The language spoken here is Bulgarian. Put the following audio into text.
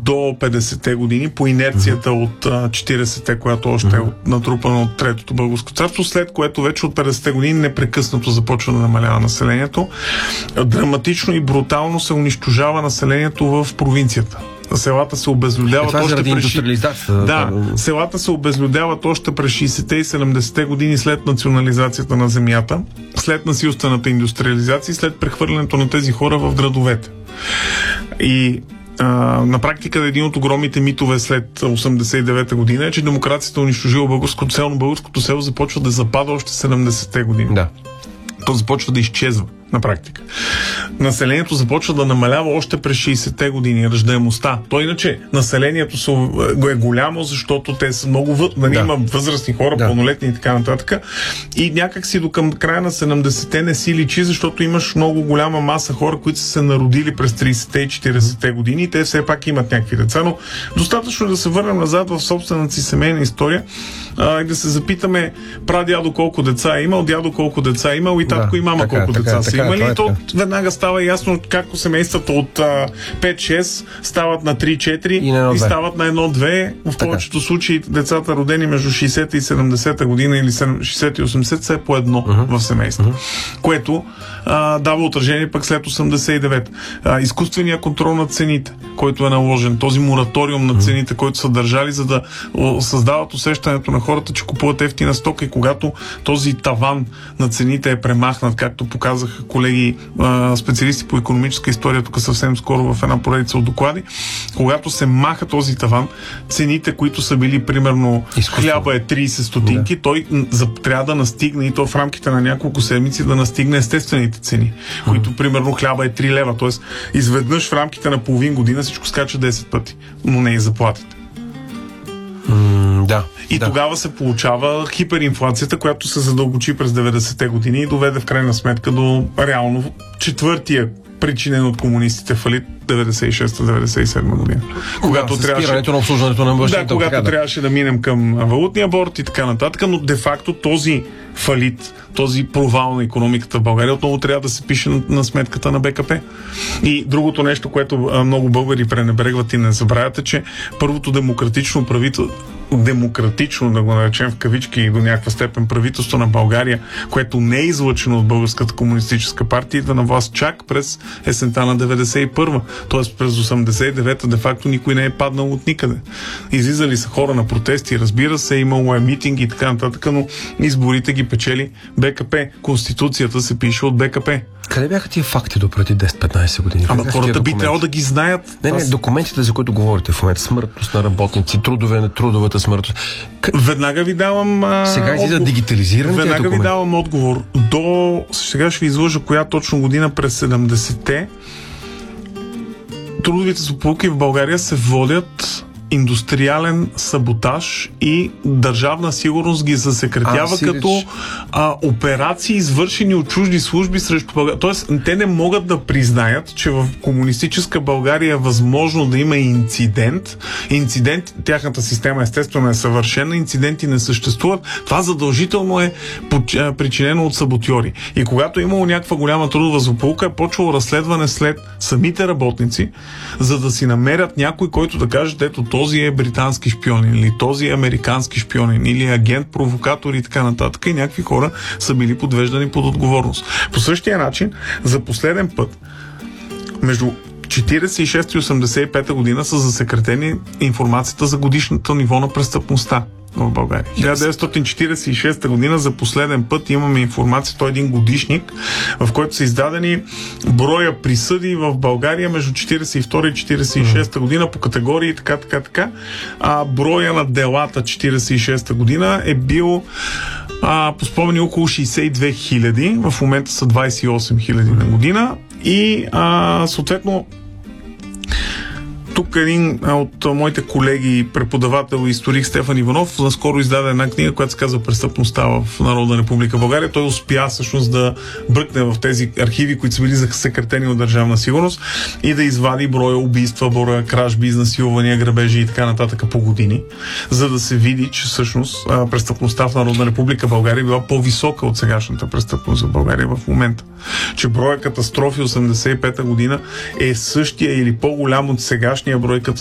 до 50-те години по инерцията от 40-те, която още е натрупана от Третото българско царство, след което вече от 50-те години непрекъснато започва да намалява населението. Драматично и брутално се унищожава населението в провинцията. Селата се обезлюдяват още селата се обезлюдяват още през 60-те и 70-те години след национализацията на земята, след насилствената индустриализация и след прехвърлянето на тези хора в градовете. И на практика един от огромните митове след 89-та година е, че демокрацията унищожила българското село, но българското село започва да запада още 70-те години. Да. То започва да изчезва на практика. Населението започва да намалява още през 60-те години, раждаемостта. То иначе населението е голямо, защото те са много има възрастни хора, пълнолетни и така нататък. И някак си до към края на 70-те не си личи, защото имаш много голяма маса хора, които са се народили през 30-те и 40-те години и те все пак имат някакви деца. Но достатъчно да се върнем назад в собствената си семейна история и да се запитаме прадядо колко деца е имал, дядо колко деца е имал и татко и мама колко деца са имали. И то веднага става ясно как семействата от 5-6 стават на 3-4 и стават на 1-2. В повечето случаи децата, родени между 60-та и 70-та година или 60-та и 80-та, са по едно в семейство. Което дава отражение пък след 89-та. Изкуственият контрол на цените, който е наложен, този мораториум на цените, който са държали, за да създават усещането на хората, че купуват ефтина стока, и когато този таван на цените е премахнат, както показаха колеги специалисти по икономическа история тук съвсем скоро в една поредица от доклади, когато се маха този таван, цените, които са били примерно хляба е 30 стотинки, той трябва да настигне, и то в рамките на няколко седмици да настигне естествените цени, които примерно хляба е 3 лева, т.е. изведнъж в рамките на половин година всичко скача 10 пъти, но не и заплатите. Тогава се получава хиперинфлацията, която се задълбочи през 90-те години и доведе в крайна сметка до реално четвъртия причинен от комунистите фалит 96-97 година. Когато спирането на обслужването на машината. Когато трябваше да минем към валутния борд и така нататък, но де-факто този фалит, този провал на икономиката в България отново трябва да се пише на сметката на БКП. И другото нещо, което много българи пренебрегват и не забравят, е, че първото демократично да го наречем в кавички и до някаква степен правителство на България, което не е излъчено от Българската комунистическа партия, идва на власт чак през есента на 91-а. Т.е. през 89-та де-факто никой не е паднал от никъде. Излизали са хора на протести, разбира се, имало е митинги и така нататък, но изборите ги печели БКП. Конституцията се пише от БКП. Къде бяха тия факти до преди 10-15 години? Ама хората би трябвало да ги знаят. Не, документите, за които говорите в момента, смъртност на работници, трудовата смъртност. Веднага ви давам сега излиза дигитализиране. Веднага ви давам отговор. Сега ще ви излъжа коя точно година през 70-те трудовите злополуки в България се водят индустриален саботаж и държавна сигурност ги засекретява като операции, извършени от чужди служби срещу България. Тоест, те не могат да признаят, че в комунистическа България е възможно да има инцидент. Тяхната система естествено е съвършена, инциденти не съществуват. Това задължително е причинено от саботьори. И когато е имало някаква голяма трудова злополука, е почвало разследване след самите работници, за да си намерят някой, който да каже, ето този е британски шпионин, или този е американски шпионин, или агент, провокатор и така нататък. И някакви хора са били подвеждани под отговорност. По същия начин, за последен път, между 46 и 85 година са засекретени информацията за годишното ниво на престъпността в България. 1946 година за последен път имаме информация, той е един годишник, в който са издадени броя присъди в България между 42 и 46 година по категории така. А броя на делата 46 година е бил по спомени около 62 хиляди, в момента са 28 хиляди на година и съответно тук един от моите колеги, преподавател и историк Стефан Иванов, наскоро издаде една книга, която се казва "Престъпността в Народна република България". Той успя всъщност да бръкне в тези архиви, които са били засекретени от Държавна сигурност и да извади броя убийства, броя кражби, изнасилвания, грабежи и така нататък по години, за да се види, че всъщност престъпността в Народна република България била по-висока от сегашната престъпност в България в момента. Че броя катастрофи 85-та година е същия или по-голям от сегашния брой